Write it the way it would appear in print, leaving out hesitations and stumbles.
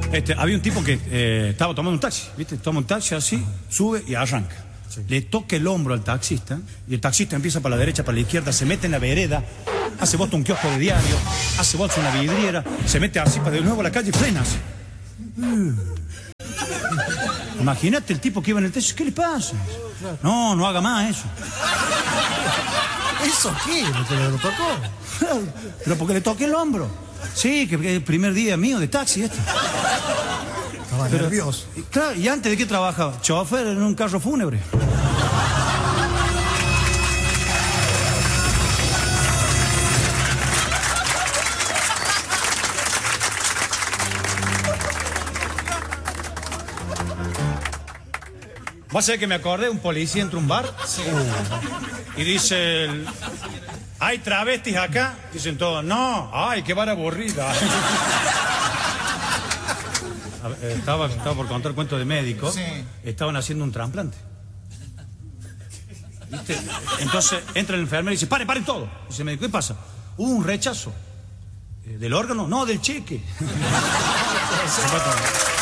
Había un tipo que estaba tomando un taxi, ¿viste? Toma un taxi así, sube y arranca. Sí. Le toca el hombro al taxista y el taxista empieza para la derecha, para la izquierda, se mete en la vereda, hace vuelta un kiosco de diario, hace vuelta una vidriera, se mete así para de nuevo a la calle y frena así. Imagínate el tipo que iba en el taxi, ¿qué le pasa? No, no haga más eso. ¿Eso qué? ¿Lo tocó? Pero porque le toqué el hombro. Sí, que es el primer día mío de taxi este. Estaba nervioso. Claro, ¿y antes de qué trabajaba? Chofer en un carro fúnebre. Va a ser que me acordé, un policía entra a un bar y dice, ¿hay travestis acá? Dicen todos, no, ay, qué bar aburrida. Estaba por contar cuento de médico, estaban haciendo un trasplante. ¿Viste? Entonces entra el enfermero y dice, paren todo. Dice el médico, ¿qué pasa? Hubo un rechazo. ¿Del órgano? No, del cheque.